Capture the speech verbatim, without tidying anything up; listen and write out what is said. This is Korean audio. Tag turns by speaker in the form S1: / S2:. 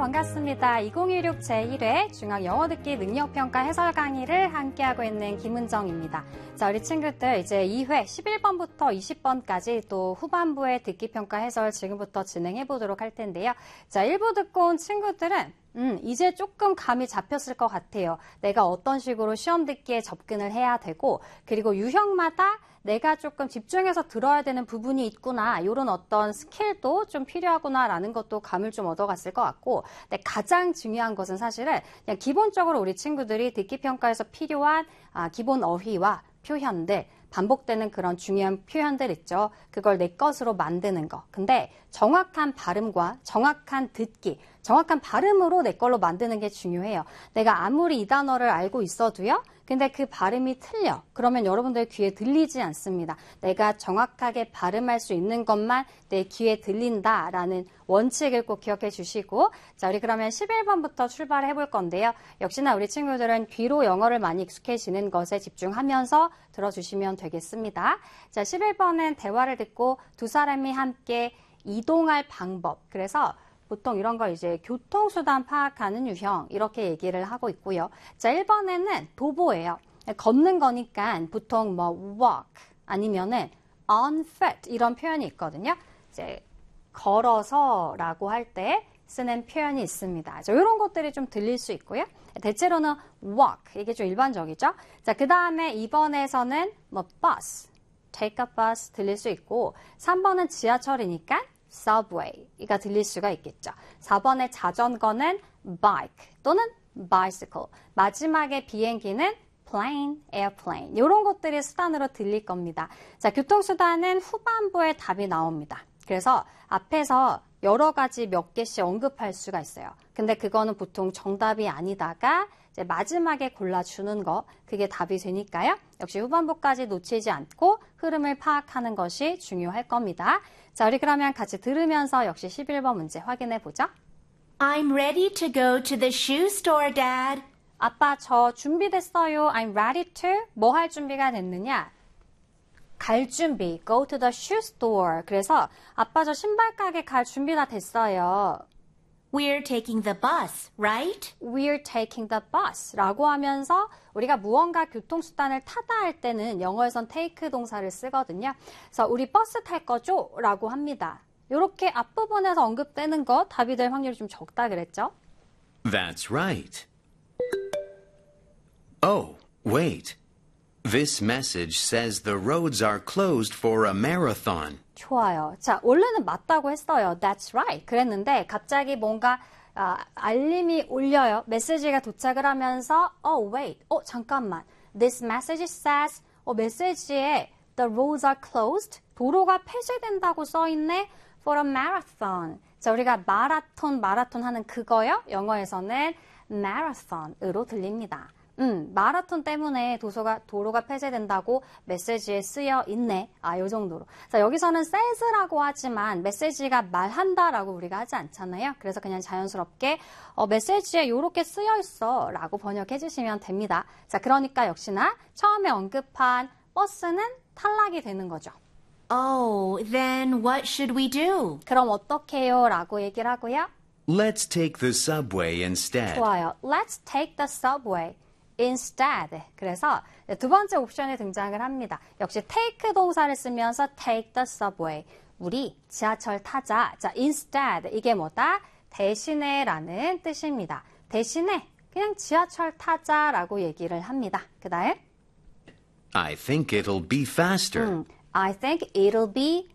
S1: 반갑습니다. 이천십육 제일 회 중학 영어 듣기 능력평가 해설 강의를 함께하고 있는 김은정입니다. 자, 우리 친구들 이제 이 회 십일 번부터 이십 번까지 또 후반부의 듣기평가 해설 지금부터 진행해 보도록 할 텐데요. 자, 일 부 듣고 온 친구들은 음, 이제 조금 감이 잡혔을 것 같아요. 내가 어떤 식으로 시험 듣기에 접근을 해야 되고, 그리고 유형마다 내가 조금 집중해서 들어야 되는 부분이 있구나, 이런 어떤 스킬도 좀 필요하구나라는 것도 감을 좀 얻어갔을 것 같고, 근데 가장 중요한 것은 사실은 그냥 기본적으로 우리 친구들이 듣기평가에서 필요한 아, 기본 어휘와 표현들, 반복되는 그런 중요한 표현들 있죠. 그걸 내 것으로 만드는 거. 근데 정확한 발음과 정확한 듣기, 정확한 발음으로 내 걸로 만드는 게 중요해요. 내가 아무리 이 단어를 알고 있어도요, 근데 그 발음이 틀려. 그러면 여러분들 귀에 들리지 않습니다. 내가 정확하게 발음할 수 있는 것만 내 귀에 들린다라는 원칙을 꼭 기억해 주시고, 자, 우리 그러면 십일 번부터 출발해 볼 건데요. 역시나 우리 친구들은 귀로 영어를 많이 익숙해지는 것에 집중하면서 들어주시면 되겠습니다. 자, 십일 번은 대화를 듣고 두 사람이 함께 이동할 방법. 그래서 보통 이런 거 이제 교통수단 파악하는 유형 이렇게 얘기를 하고 있고요. 자, 일 번에는 도보예요. 걷는 거니까 보통 뭐 walk 아니면은 on foot 이런 표현이 있거든요. 이제 걸어서라고 할 때 쓰는 표현이 있습니다. 자, 이런 것들이 좀 들릴 수 있고요. 대체로는 walk 이게 좀 일반적이죠. 자, 그 다음에 이 번에서는 뭐 bus, take a bus 들릴 수 있고, 삼 번은 지하철이니까 subway가 들릴 수가 있겠죠. 사 번의 자전거는 bike 또는 bicycle. 마지막에 비행기는 plane, airplane. 이런 것들이 수단으로 들릴 겁니다. 자, 교통수단은 후반부에 답이 나옵니다. 그래서 앞에서 여러 가지 몇 개씩 언급할 수가 있어요. 근데 그거는 보통 정답이 아니다가 이제 마지막에 골라주는 거, 그게 답이 되니까요. 역시 후반부까지 놓치지 않고 흐름을 파악하는 것이 중요할 겁니다. 자, 우리 그러면 같이 들으면서 역시 십일 번 문제 확인해 보죠.
S2: I'm ready to go to the shoe store, Dad.
S1: 아빠, 저 준비됐어요. I'm ready to. 뭐 할 준비가 됐느냐? 갈 준비. Go to the shoe store. 그래서 아빠, 저 신발 가게 갈 준비 다 됐어요.
S2: We're taking the bus, right?
S1: We're taking the bus 라고 하면서 우리가 무언가 교통수단을 타다 할 때는 영어에선 take 동사를 쓰거든요. 그래서 우리 버스 탈 거죠? 라고 합니다. 이렇게 앞부분에서 언급되는 거 답이 될 확률이 좀 적다 그랬죠?
S3: That's right. Oh, wait. This message says the roads are closed for a marathon.
S1: 좋아요. 자, 원래는 맞다고 했어요. That's right. 그랬는데 갑자기 뭔가 아, 알림이 울려요. 메시지가 도착을 하면서 Oh, wait. 어, 잠깐만. This message says 어, 메시지에 the roads are closed. 도로가 폐쇄된다고 써있네. For a marathon. 자, 우리가 마라톤, 마라톤 하는 그거요. 영어에서는 marathon으로 들립니다. 음, 마라톤 때문에 도서가, 도로가 폐쇄된다고 메시지에 쓰여 있네. 아, 요 정도로. 자, 여기서는 says라고 하지만 메시지가 말한다라고 우리가 하지 않잖아요. 그래서 그냥 자연스럽게 어, 메시지에 요렇게 쓰여 있어 라고 번역해 주시면 됩니다. 자, 그러니까 역시나 처음에 언급한 버스는 탈락이 되는 거죠.
S2: Oh, then what should we do?
S1: 그럼 어떡해요? 라고 얘기를 하고요.
S3: Let's take the subway instead.
S1: 좋아요. Let's take the subway. instead. 그래서 두 번째 옵션이 등장을 합니다. 역시 take 동사를 쓰면서 take the subway. 우리 지하철 타자. 자, instead. 이게 뭐다? 대신에 라는 뜻입니다. 대신에 그냥 지하철 타자라고 얘기를 합니다. 그 다음
S3: I think it'll be faster.
S1: 음, I think it'll be